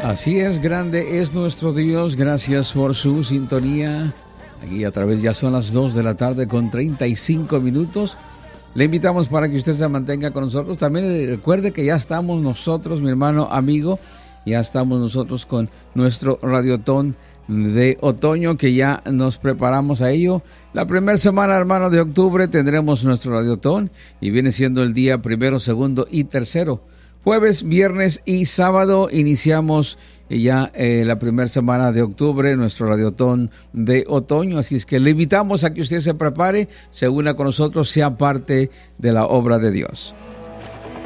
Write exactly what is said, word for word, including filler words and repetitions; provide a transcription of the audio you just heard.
Así es, grande es nuestro Dios. Gracias por su sintonía. Aquí a través ya son las dos de la tarde con treinta y cinco minutos. Le invitamos para que usted se mantenga con nosotros. También recuerde que ya estamos nosotros, mi hermano amigo, ya estamos nosotros con nuestro Radiotón de otoño, que ya nos preparamos a ello. La primera semana, hermano, de octubre tendremos nuestro Radiotón y viene siendo el día primero, segundo y tercero. Jueves, viernes y sábado iniciamos ya eh, la primera semana de octubre, nuestro Radiotón de otoño. Así es que le invitamos a que usted se prepare, se una con nosotros, sea parte de la obra de Dios.